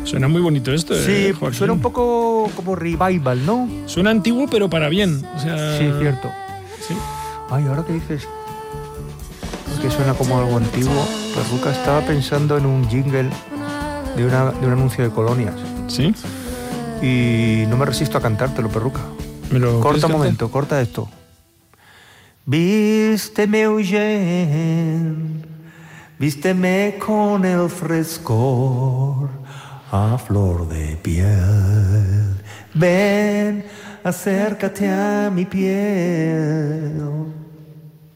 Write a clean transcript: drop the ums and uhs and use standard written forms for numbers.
Suena muy bonito esto, Sí, Joaquín. suena un poco como revival, ¿no? Suena antiguo, pero para bien. O sea, Sí, cierto. Sí. Ay, ahora que dices que suena como algo antiguo, Perruca, estaba pensando en un jingle de un anuncio de colonias. ¿Sí? Y no me resisto a cantártelo, Perruca. ¿Me lo quieres Corta un cantar? momento, corta esto. Vísteme, Eugene, vísteme con el frescor a flor de piel. Ven, acércate a mi piel.